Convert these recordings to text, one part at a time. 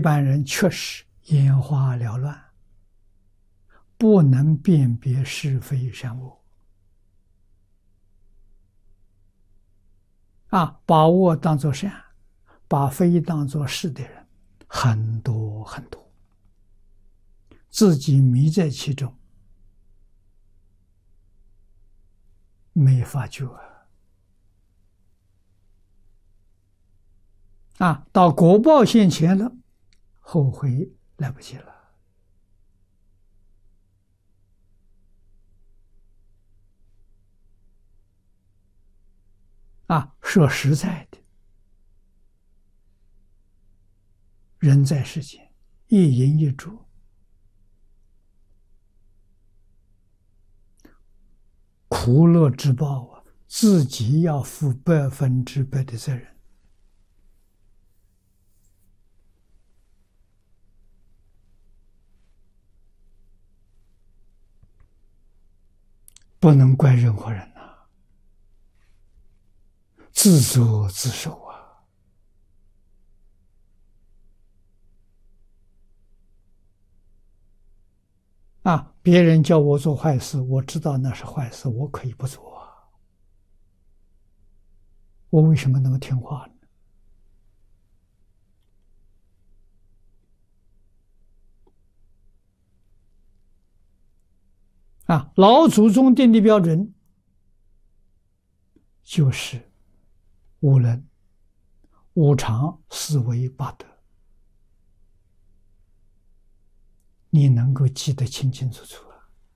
般人确实眼花缭乱，不能辨别是非善恶把恶当作善，把非当作是的人很多很多，自己迷在其中，没发觉到果报现前了，后悔来不及了说实在的，人在世间一饮一啄，苦乐之报自己要负100%的责任。不能怪任何人自作自受别人叫我做坏事，我知道那是坏事，我可以不做我为什么那么听话呢？老祖宗定的标准就是五伦、五常、四维、八德，你能够记得清清楚楚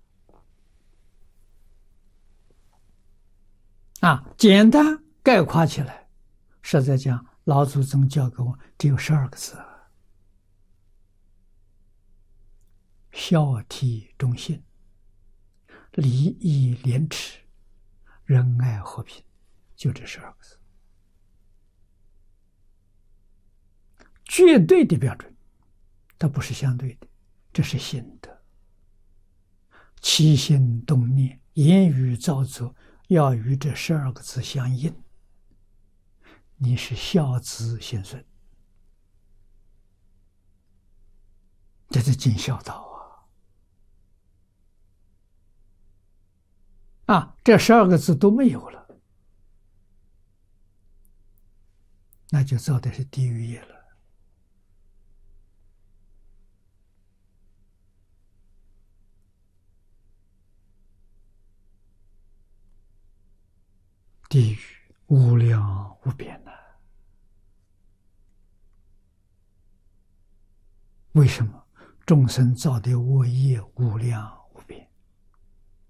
简单概括起来，实在讲，老祖宗教给我只有12个字：孝悌忠信，礼义廉耻，仁爱和平，就这12个字，绝对的标准，它不是相对的，这是心的。起心动念、言语造作，要与这12个字相应，你是孝子贤孙，这是尽孝道这12个字都没有了，那就造的是地狱业了。地狱无量无边为什么众生造的恶业无量